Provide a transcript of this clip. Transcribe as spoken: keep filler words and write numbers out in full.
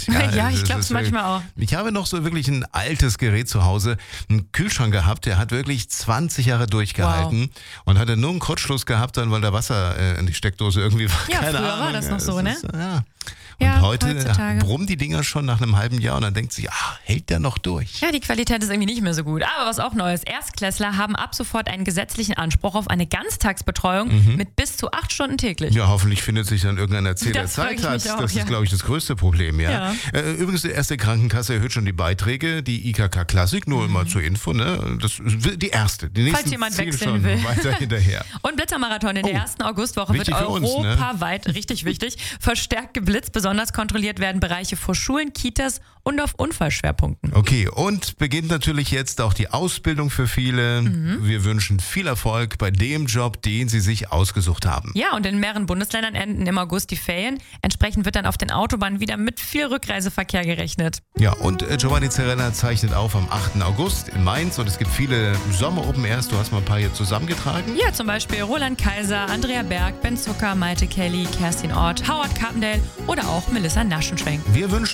Ja, ich das glaube es ist, manchmal auch. Ich habe noch so wirklich ein altes Gerät zu Hause, einen Kühlschrank gehabt, der hat wirklich zwanzig Jahre durchgehalten und hatte nur einen Kurzschluss gehabt, dann weil da Wasser äh, in die Steckdose irgendwie war. Ja, Keine früher Ahnung. war das noch so, das ne? Ist, ja. Und Ja, heute heutzutage. brummen die Dinger schon nach einem halben Jahr und dann denkt sich, ah, hält der noch durch? Ja, die Qualität ist irgendwie nicht mehr so gut. Aber was auch Neues, Erstklässler haben ab sofort einen gesetzlichen Anspruch auf eine Ganztagsbetreuung Mhm. mit bis zu acht Stunden täglich. Ja, hoffentlich findet sich dann irgendein Erzähler, der Das Zeit frag hat. ich mich auch, Das ja. ist, glaube ich, das größte Problem, ja. Ja. Äh, übrigens, die erste Krankenkasse erhöht schon die Beiträge, die I K K Klassik, nur mal zur Info, ne? Das ist die erste. Die nächsten Falls jemand ziehen wechseln schon will. weiter hinterher. Und Blitzermarathon in der Oh, ersten Augustwoche wird wichtig für uns, ne? europaweit, richtig wichtig, verstärkt geblitzt. Besonders kontrolliert werden Bereiche vor Schulen, Kitas und auf Unfallschwerpunkten. Okay, und beginnt natürlich jetzt auch die Ausbildung für viele. Mhm. Wir wünschen viel Erfolg bei dem Job, den Sie sich ausgesucht haben. Ja, und in mehreren Bundesländern enden im August die Ferien. Entsprechend wird dann auf den Autobahnen wieder mit viel Rückreiseverkehr gerechnet. Ja, und äh, Giovanni Zarella zeichnet auf am achten August in Mainz und es gibt viele Sommer-Open Airs. Du hast mal ein paar hier zusammengetragen. Ja, zum Beispiel Roland Kaiser, Andrea Berg, Ben Zucker, Maite Kelly, Kerstin Ort, Howard Carpendale oder auch Melissa Naschenschwenk. Wir wünschen